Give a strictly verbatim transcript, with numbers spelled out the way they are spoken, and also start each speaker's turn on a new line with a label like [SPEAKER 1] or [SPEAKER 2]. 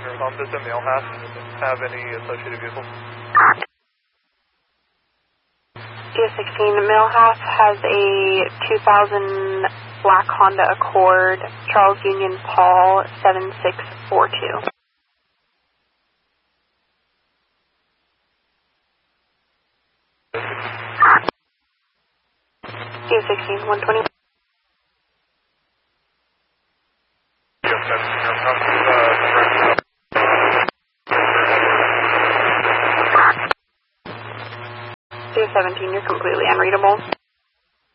[SPEAKER 1] Um, does the mail have, have any associated vehicles?
[SPEAKER 2] D S sixteen, Millhouse has a two thousand black Honda Accord, Charles Union Paul seven six four two. D S sixteen, one twenty. D S seventeen, you're completely unreadable.